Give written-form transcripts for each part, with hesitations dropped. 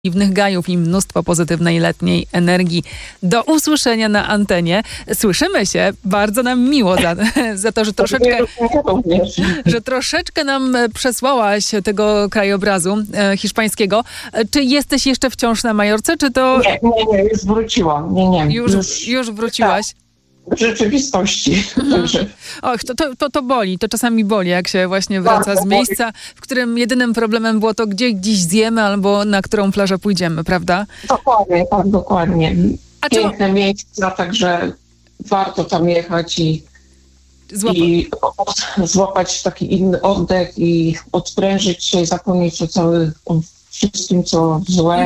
Piwnych gajów i mnóstwo pozytywnej letniej energii. Do usłyszenia na antenie. Słyszymy się. Bardzo nam miło za to, że troszeczkę nam przesłałaś tego krajobrazu hiszpańskiego. Czy jesteś jeszcze wciąż na Majorce, czy to... Nie, już wróciłam. Już wróciłaś? Tak. W rzeczywistości. Och, to boli, to czasami boli, jak się właśnie wraca z miejsca, w którym jedynym problemem było to, gdzie dziś zjemy albo na którą plażę pójdziemy, prawda? Dokładnie, tak, dokładnie. Piękne miejsca, także warto tam jechać i złapać taki inny oddech i odprężyć się, zapomnieć o wszystkim, co złe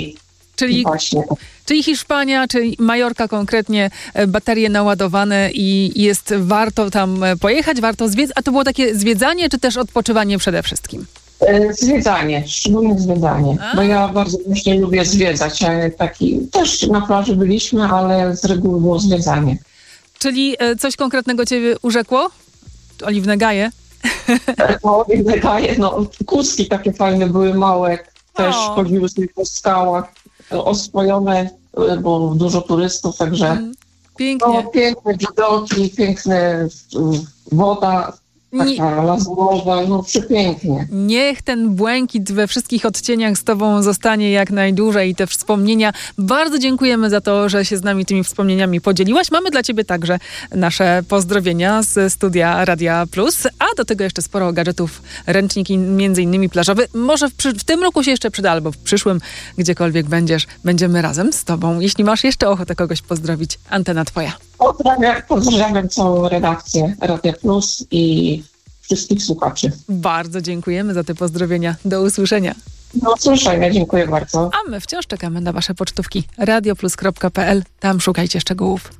Czyli Hiszpania, czyli Majorka konkretnie, baterie naładowane i jest warto tam pojechać, warto zwiedzać. A to było takie zwiedzanie, czy też odpoczywanie przede wszystkim? Zwiedzanie, szczególnie zwiedzanie. Bo ja bardzo właśnie lubię zwiedzać. Też na plaży byliśmy, ale z reguły było zwiedzanie. Czyli coś konkretnego ciebie urzekło? Oliwne gaje? Oliwne gaje, kuski takie fajne były, małe. Też chodziły sobie po skałach. Oswojone, bo dużo turystów, także pięknie. Piękne widoki, piękna woda, taka lazurowa, przepięknie. Niech ten błękit we wszystkich odcieniach z tobą zostanie jak najdłużej i te wspomnienia. Bardzo dziękujemy za to, że się z nami tymi wspomnieniami podzieliłaś. Mamy dla ciebie także nasze pozdrowienia z studia Radia Plus, a do tego jeszcze sporo gadżetów, ręczniki między innymi plażowe. Może w tym roku się jeszcze przyda, albo w przyszłym, gdziekolwiek będziemy razem z tobą. Jeśli masz jeszcze ochotę kogoś pozdrowić, antena twoja. Pozdrawiam całą redakcję Radia Plus i wszystkich słuchaczy. Bardzo dziękujemy za te pozdrowienia. Do usłyszenia. Do usłyszenia, dziękuję bardzo. A my wciąż czekamy na wasze pocztówki. radioplus.pl. Tam szukajcie szczegółów.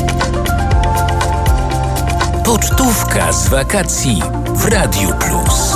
Pocztówka z wakacji w Radiu Plus.